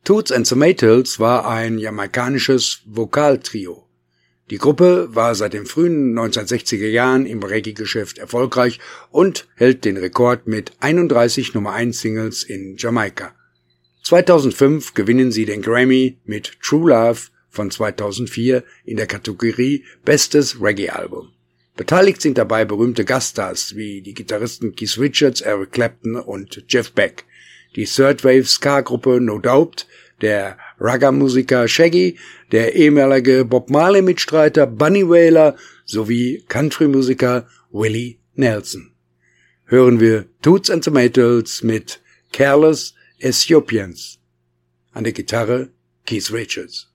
Toots and the Maytals war ein jamaikanisches Vokaltrio. Die Gruppe war seit den frühen 1960er Jahren im Reggae-Geschäft erfolgreich und hält den Rekord mit 31 Nummer-1-Singles in Jamaika. 2005 gewinnen sie den Grammy mit True Love von 2004 in der Kategorie Bestes Reggae-Album. Beteiligt sind dabei berühmte Gaststars wie die Gitarristen Keith Richards, Eric Clapton und Jeff Beck, die Third-Wave-Ska-Gruppe No Doubt, der Ragga-Musiker Shaggy, der ehemalige Bob Marley-Mitstreiter Bunny Wailer sowie Country-Musiker Willie Nelson. Hören wir Toots and the Maytals mit Careless Ethiopians. An der Gitarre Keith Richards.